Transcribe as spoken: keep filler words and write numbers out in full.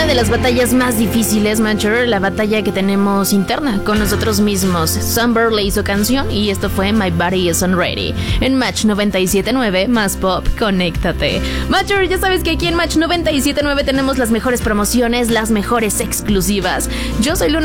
de las batallas más difíciles, Matcher, la batalla que tenemos interna con nosotros mismos. Sunburn le hizo canción y esto fue My Body Isn't Ready. En Match noventa y siete punto nueve, más pop, conéctate. Matcher, ya sabes que aquí en Match noventa y siete punto nueve tenemos las mejores promociones, las mejores exclusivas. Yo soy Luna